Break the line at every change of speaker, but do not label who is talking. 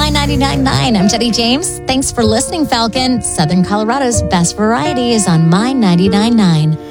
My 99.9. I'm Jenny James. Thanks for listening, Falcon. Southern Colorado's best variety is on My 99.9.